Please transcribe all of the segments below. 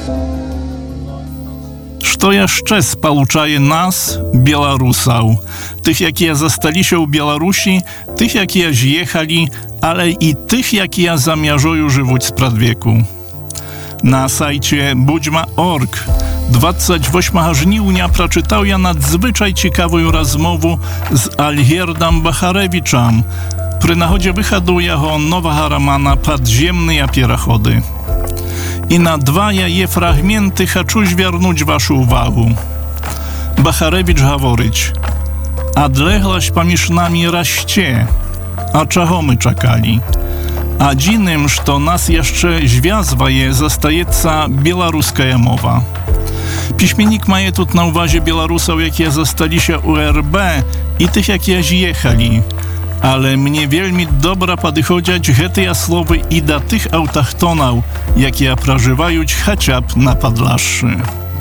Што яшчэ спалучае нас, беларусаў, тых, якія засталіся ў Беларусі, тых, якія з'ехалі, ale i tych, jakie za мяжою żywуть spradwieku. Na sajcie budźma.org 28 żniwnia przeczytał ja nadzwyczaj ciekawą rozmowę z Algierdem Bacharewiczem przy nachodzie wychodu jego nowego romana Podziemne pierachody. I na dwa je fragmenty chcę zwiernuć waszą uwagę. Bacharewicz говорить: odległość pomiędzy nami raście, a czego my czekali? A dziwnym, że nas jeszcze związuje, zostajeca białoruska mowa. Piśmiennik ma tu na uwadze Białorusów, jakie zostali się URB i tych, jakie zjechali. Ale mnie wielmi dobra podchodzić te słowy i do tych autochtonów, jakie przeżywają chociaż na Podlaszy.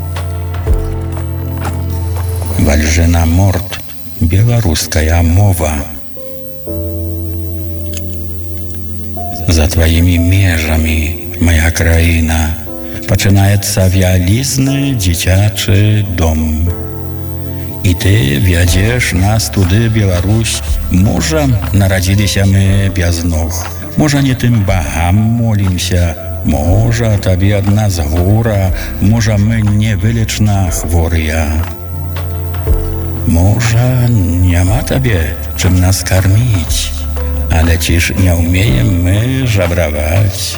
Waldżyna mord, białoruska mowa. Za twoimi mierzami, moja kraina, poczynaється wializny dzieciaczy dom. I ty wiedziesz nas tudy, Białoruś, może narodziliśmy my bez nóg, może nie tym bogam molimся, może tobie od nas góra, może my niewyleczna chworia. Może nie ma tobie czym nas karmić, ale ciż nie umiemy my żabrawać.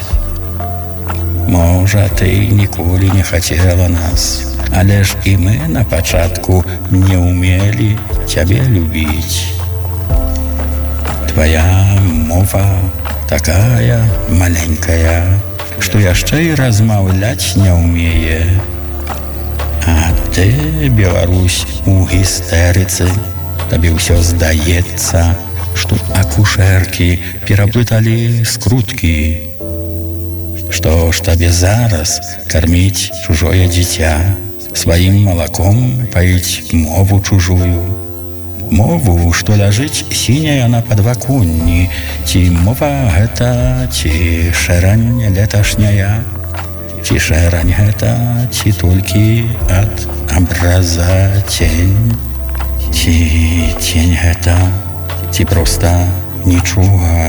Może ty nigdy nie chciała nas, ależ i my na początku nie umieli ciebie lubić. Twoja mowa taka maleńka, że jeszcze i rozmawiać nie umieje. A ty, Białoruś, u histerycy, tobie się zdaється, że akuszerki переплутали skrótki, что ж тебе зараз кормить чужое дитя, своим молоком поить мову чужую. Мову, что лежить синяя на подвоконні, ти мова гэта, ти шерань леташняя, ти шерань гэта, ти только от образа тень, ти тень гэта, ти просто нічога.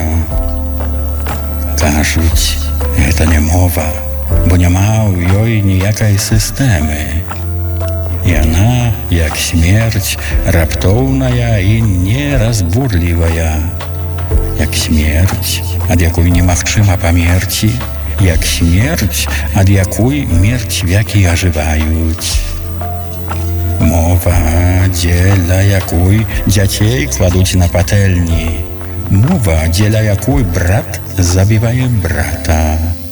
Кажуть, гэта не мова, бо няма ў ёй ніякай сістэмы. Яна, як смерць, раптоўная і неразбурлівая. Як смерць, ад якой немагчыма памерці, як смерць, ад якой мертвякі ажываюць. Мова, дзеля якой дзяцей кладуць на патэльні. Мова, дзеля якой брат забівае брата.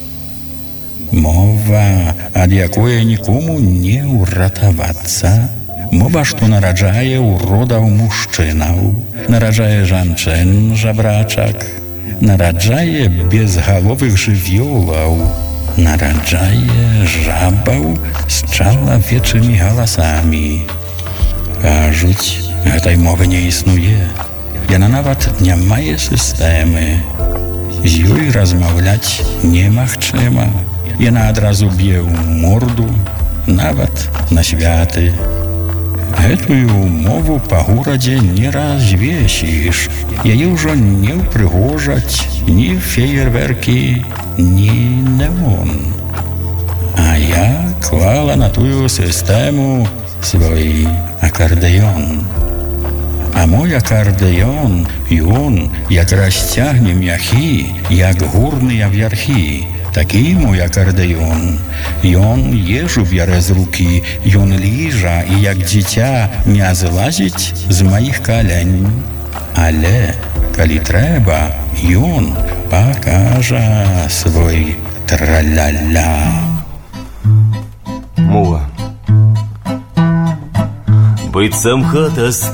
Мова, ад якой нікому не ўратавацца. Мова, што нараджае уродаў мужчынаў, нараджае жанчын жабрачак, нараджае безгаловых жывёлаў, нараджае жабаў з чалавечымі галасамі. Кажуць, гэтай мовы не існуе. Яна нават не мае сістэмы. З ёй размаўляць немагчыма. Яна адразу б'е ў морду, нават на святы. Гэтую мову па горадзе не развесіш. Яе ўжо не ўпрыгожаць ні феерверкі, ні неон. А я клала на тую сістэму свой акардэон. А мой акардэон, ён, як расцягне мяхі, як горныя вярхі. Такі мой акардэон. Ён ежу бярэ з рукі, ён ліжа і як дзіця не злазіць з маіх калень. Але, калі трэба, ён пакажа свой траля-ля. Мова. Быццам хата